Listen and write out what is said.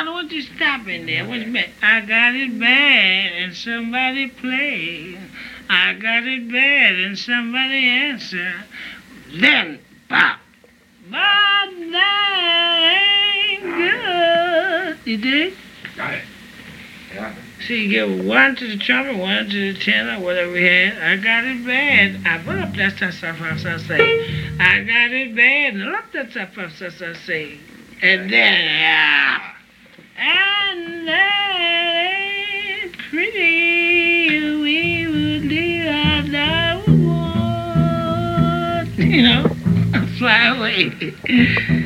don't want you stopping there. What you mean? I got it bad and somebody play. I got it bad and somebody answer. Then, pop. But that ain't good. You dig? Got it. Yeah. See, you give one to the trumpet, one to the tenor, whatever we had. I got it bad. I put up that stuff I say. I got it bad. And up that stuff I say. And then, and that ain't pretty. We would leave our love. You know, fly away.